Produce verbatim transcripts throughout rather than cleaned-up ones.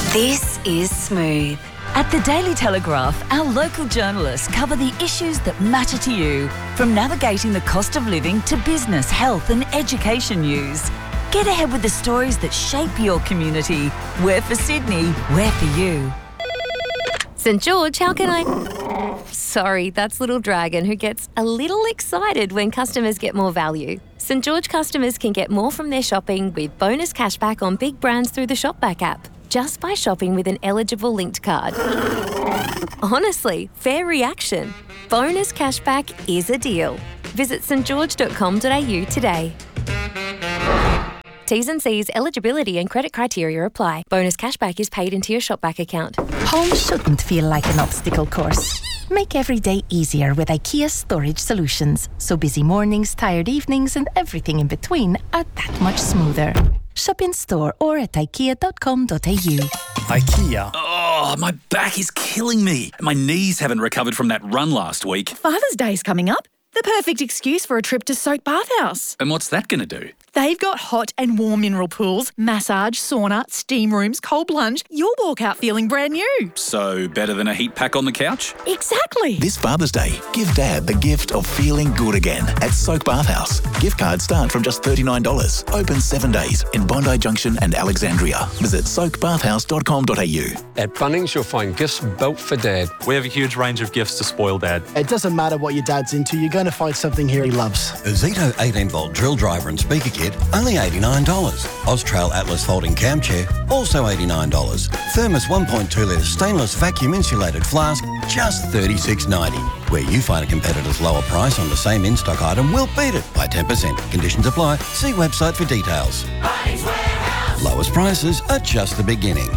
This is Smooth. At the Daily Telegraph, our local journalists cover the issues that matter to you, from navigating the cost of living to business, health and education news. Get ahead with the stories that shape your community. We're for Sydney, we're for you. St George, how can I... Sorry, that's Little Dragon, who gets a little excited when customers get more value. St George customers can get more from their shopping with bonus cashback on big brands through the Shopback app, just by shopping with an eligible linked card. Honestly, fair reaction. Bonus cashback is a deal. Visit s t george dot com dot a u today. T's and C's, eligibility and credit criteria apply. Bonus cashback is paid into your Shopback account. Home shouldn't feel like an obstacle course. Make every day easier with IKEA storage solutions, so busy mornings, tired evenings and everything in between are that much smoother. Shop in store or at ikea dot com dot a u. IKEA. Oh, my back is killing me. My knees haven't recovered from that run last week. Father's Day's coming up. The perfect excuse for a trip to Soak Bathhouse. And what's that going to do? They've got hot and warm mineral pools, massage, sauna, steam rooms, cold plunge. You'll walk out feeling brand new. So, better than a heat pack on the couch? Exactly. This Father's Day, give Dad the gift of feeling good again at Soak Bathhouse. Gift cards start from just thirty-nine dollars. Open seven days in Bondi Junction and Alexandria. Visit soak bathhouse dot com dot a u. At Bunnings, you'll find gifts built for Dad. We have a huge range of gifts to spoil Dad. It doesn't matter what your dad's into, you're going to find something here he loves. A Zito eighteen volt drill driver and speaker kit, only eighty-nine dollars. Austrail Atlas folding cam chair, also eighty-nine dollars. Thermos one point two litre stainless vacuum insulated flask, just thirty-six ninety. Where you find a competitor's lower price on the same in-stock item, we'll beat it by ten percent. Conditions apply. See website for details. Lowest prices are just the beginning.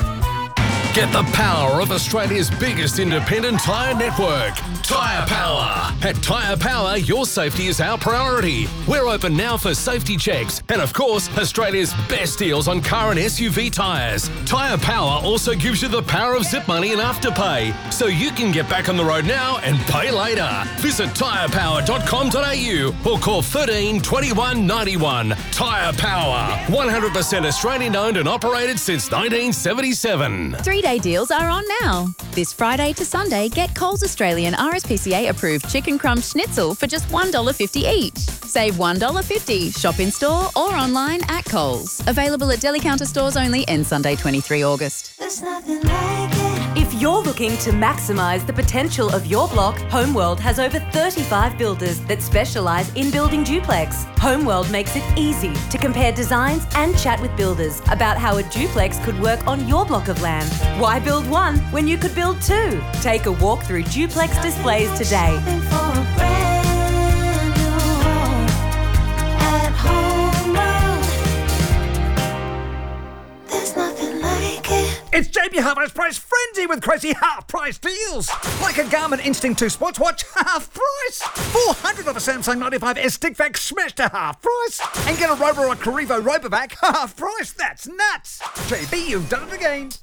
Get the power of Australia's biggest independent tyre network, Tyre Power. At Tyre Power, your safety is our priority. We're open now for safety checks and, of course, Australia's best deals on car and S U V tyres. Tyre Power also gives you the power of zip money and afterpay, so you can get back on the road now and pay later. Visit tyre power dot com dot a u or call thirteen twenty-one ninety-one. Tyre Power, one hundred percent Australian owned and operated since nineteen seventy-seven. Three-day deals are on now. This Friday to Sunday, get Coles Australian R S P C A approved chicken crumb schnitzel for just one dollar fifty each. Save one dollar fifty. Shop in store or online at Coles. Available at deli counter stores only end Sunday, twenty-third August. There's nothing like it. If you're looking to maximise the potential of your block, Homeworld has over thirty-five builders that specialise in building duplex. Homeworld makes it easy to compare designs and chat with builders about how a duplex could work on your block of land. Why build one when you could build two? Take a walk through duplex displays today. It's J B Hi-Fi's Price Frenzy with crazy half-price deals. Like a Garmin Instinct two Sports Watch, half price. four hundred of a Samsung ninety-five S Stick Vac smashed to half price. And get a Robo or a Carrivo Robovac, half price. That's nuts. J B, you've done it again.